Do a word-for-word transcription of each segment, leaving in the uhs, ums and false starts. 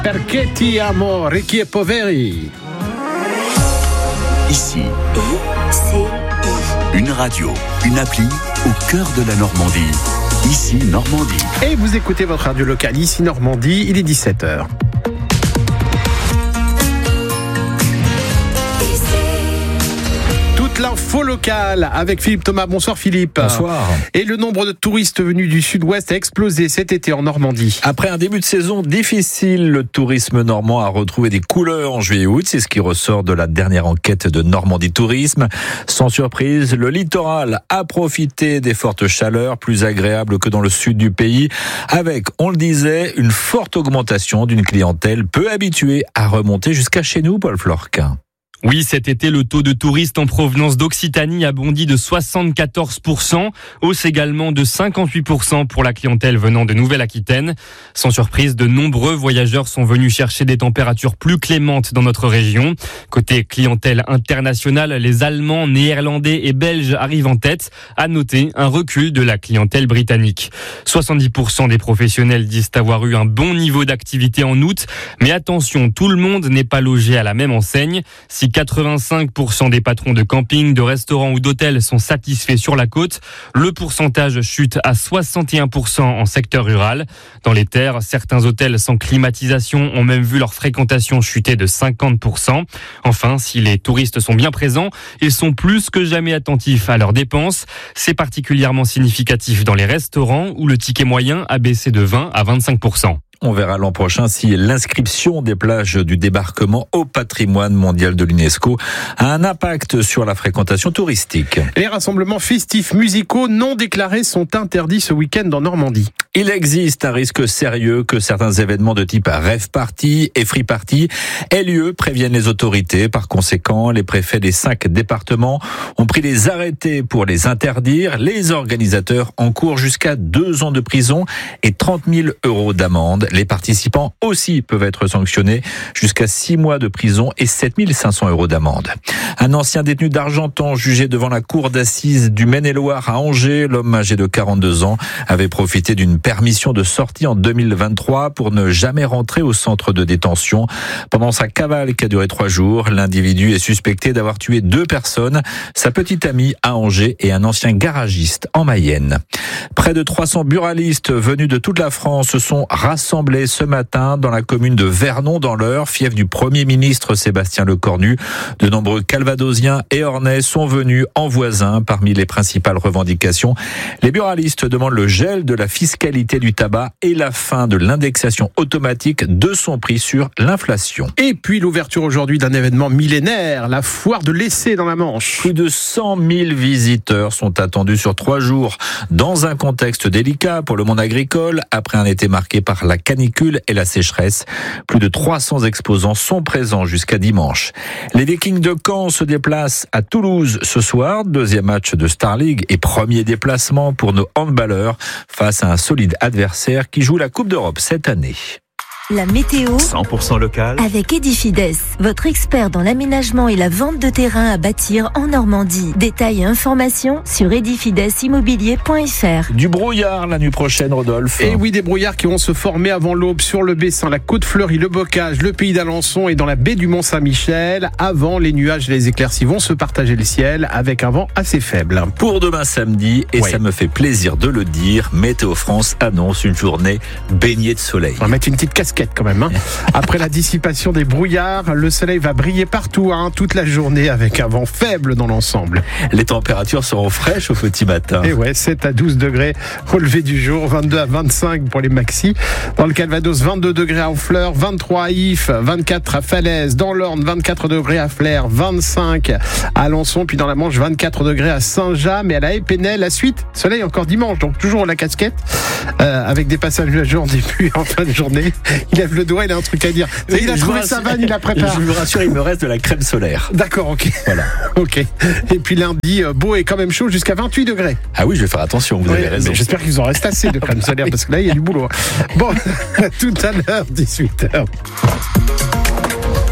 Perché ti amo, Ricky e Poveri. Ici, I C I. une radio, une appli au cœur de la Normandie. Ici, Normandie. Et vous écoutez votre radio locale, ici Normandie, il est dix-sept heures. Toute l'info locale avec Philippe Thomas. Bonsoir Philippe. Bonsoir. Et le nombre de touristes venus du sud-ouest a explosé cet été en Normandie. Après un début de saison difficile, le tourisme normand a retrouvé des couleurs en juillet et août. C'est ce qui ressort de la dernière enquête de Normandie Tourisme. Sans surprise, le littoral a profité des fortes chaleurs, plus agréables que dans le sud du pays, avec, on le disait, une forte augmentation d'une clientèle peu habituée à remonter jusqu'à chez nous, Paul Florquin. Oui, cet été, le taux de touristes en provenance d'Occitanie a bondi de soixante-quatorze pour cent, hausse également de cinquante-huit pour cent pour la clientèle venant de Nouvelle-Aquitaine. Sans surprise, de nombreux voyageurs sont venus chercher des températures plus clémentes dans notre région. Côté clientèle internationale, les Allemands, Néerlandais et Belges arrivent en tête. À noter un recul de la clientèle britannique. soixante-dix pour cent des professionnels disent avoir eu un bon niveau d'activité en août. Mais attention, tout le monde n'est pas logé à la même enseigne. Si quatre-vingt-cinq pour cent des patrons de camping, de restaurants ou d'hôtels sont satisfaits sur la côte, le pourcentage chute à soixante et un pour cent en secteur rural. Dans les terres, certains hôtels sans climatisation ont même vu leur fréquentation chuter de cinquante pour cent. Enfin, si les touristes sont bien présents, ils sont plus que jamais attentifs à leurs dépenses. C'est particulièrement significatif dans les restaurants où le ticket moyen a baissé de vingt à vingt-cinq pour cent. On verra l'an prochain si l'inscription des plages du débarquement au patrimoine mondial de l'UNESCO a un impact sur la fréquentation touristique. Les rassemblements festifs musicaux non déclarés sont interdits ce week-end en Normandie. Il existe un risque sérieux que certains événements de type rave party et free party aient lieu, préviennent les autorités. Par conséquent, les préfets des cinq départements ont pris des arrêtés pour les interdire. Les organisateurs encourent jusqu'à deux ans de prison et trente mille euros d'amende. Les participants aussi peuvent être sanctionnés jusqu'à six mois de prison et sept mille cinq cents euros d'amende. Un ancien détenu d'Argentan jugé devant la cour d'assises du Maine-et-Loire à Angers, l'homme âgé de quarante-deux ans avait profité d'une permission de sortie en deux mille vingt-trois pour ne jamais rentrer au centre de détention. Pendant sa cavale qui a duré trois jours, l'individu est suspecté d'avoir tué deux personnes, sa petite amie à Angers et un ancien garagiste en Mayenne. Près de trois cents buralistes venus de toute la France se sont rassemblés ce matin dans la commune de Vernon dans l'Eure, fief du Premier ministre Sébastien Lecornu. De nombreux Calvadosiens et Ornais sont venus en voisin. Parmi les principales revendications, les buralistes demandent le gel de la fiscalité du tabac et la fin de l'indexation automatique de son prix sur l'inflation. Et puis l'ouverture aujourd'hui d'un événement millénaire, la foire de l'essai dans la Manche. Plus de cent mille visiteurs sont attendus sur trois jours dans un contexte délicat pour le monde agricole après un été marqué par la canicule et la sécheresse. Plus de trois cents exposants sont présents jusqu'à dimanche. Les Vikings de Caen se déplacent à Toulouse ce soir. Deuxième match de Star League et premier déplacement pour nos handballeurs face à un solide adversaire qui joue la Coupe d'Europe cette année. La météo cent pour cent local avec Edifides, votre expert dans l'aménagement et la vente de terrain à bâtir en Normandie. Détails et informations sur edifides immobilier point f r. Du brouillard la nuit prochaine, Rodolphe. Et oui, des brouillards qui vont se former avant l'aube sur le Bessin, la Côte-Fleurie, le Bocage, le Pays d'Alençon et dans la baie du Mont-Saint-Michel. Avant, les nuages et les éclaircies vont se partager le ciel avec un vent assez faible. Pour demain samedi, et ouais. ça me fait plaisir de le dire, Météo France annonce une journée baignée de soleil. On va mettre une petite casquette quand même. Hein. Après la dissipation des brouillards, le soleil va briller partout, hein, toute la journée avec un vent faible dans l'ensemble. Les températures seront fraîches au petit matin. Et ouais, sept à douze degrés au lever du jour, vingt-deux à vingt-cinq pour les maxis. Dans le Calvados, vingt-deux degrés à Honfleur, vingt-trois à If, vingt-quatre à Falaise. Dans l'Orne, vingt-quatre degrés à Flers, vingt-cinq à Alençon. Puis dans la Manche, vingt-quatre degrés à Saint-James et à la Épinay. La suite, soleil encore dimanche, donc toujours la casquette, euh, avec des passages nuageux en début et en fin de journée. Il lève le doigt, il a un truc à dire. Oui, il a trouvé sa vanne, il la prépare. Je vous rassure, il me reste de la crème solaire. D'accord, ok. Voilà. Ok. Et puis lundi, beau et quand même chaud jusqu'à vingt-huit degrés. Ah oui, je vais faire attention, vous Oui, avez raison. mais j'espère qu'il vous en reste assez de crème solaire parce que là, il y a du boulot. Bon, tout à l'heure, dix-huit heures.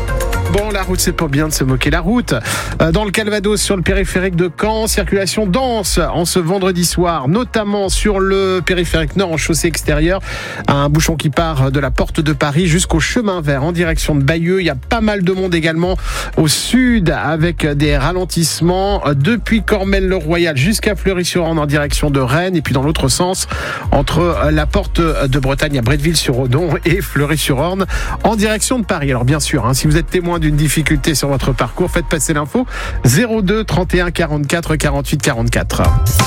Bon, la route, c'est pas bien de se moquer la route. Dans le Calvados, sur le périphérique de Caen, circulation dense en ce vendredi soir, notamment sur le périphérique nord en chaussée extérieure. Un bouchon qui part de la porte de Paris jusqu'au chemin vert en direction de Bayeux. Il y a pas mal de monde également au sud avec des ralentissements depuis Cormelles-le-Royal jusqu'à Fleury-sur-Orne en direction de Rennes. Et puis dans l'autre sens, entre la porte de Bretagne à Bretteville-sur-Odon et Fleury-sur-Orne en direction de Paris. Alors bien sûr, hein, si vous êtes témoin d'une difficulté sur votre parcours, faites passer l'info zéro deux trente et un quarante-quatre quarante-huit quarante-quatre.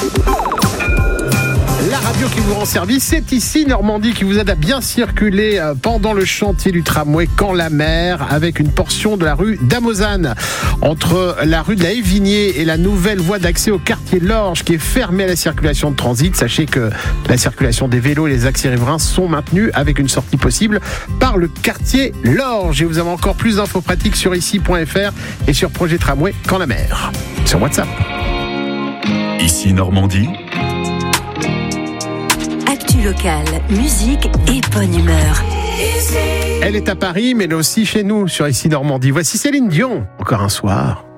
La radio qui vous rend service, c'est ici Normandie qui vous aide à bien circuler pendant le chantier du tramway Caen-la-Mer avec une portion de la rue d'Amozane entre la rue de la Évinier et la nouvelle voie d'accès au quartier Lorge qui est fermée à la circulation de transit. Sachez que la circulation des vélos et les axes riverains sont maintenus avec une sortie possible par le quartier Lorge. Et vous avez encore plus d'infos pratiques sur ici point f r et sur Projet Tramway Caen-la-Mer sur WhatsApp. Ici Normandie. Actu locale, musique et bonne humeur. Elle est à Paris, mais elle est aussi chez nous sur Ici Normandie. Voici Céline Dion, encore un soir.